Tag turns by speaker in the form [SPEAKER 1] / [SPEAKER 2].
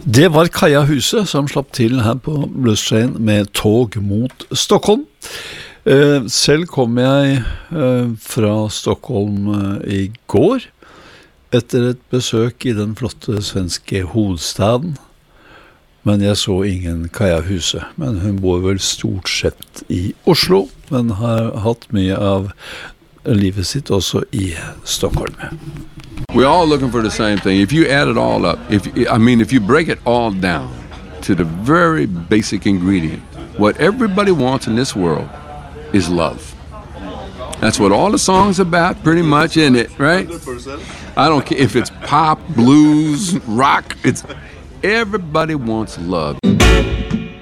[SPEAKER 1] Det var Kaja Huse som slapp til her på Blues Train med tog mot Stockholm. Selv kom jeg fra Stockholm i går etter et besøk i den flotte svenske hovedstaden. Men jeg så ingen Kaja Huse, men hun bor vel stort sett i Oslo, men har hatt mye av livet sitt også i Stockholm.
[SPEAKER 2] We're all looking for the same thing. If you add it all up, if you break it all down to the very basic ingredient, what everybody wants in this world is love. That's what all the songs are about, pretty much, isn't it, right? 100%. I don't care if it's pop, blues, rock, everybody wants love.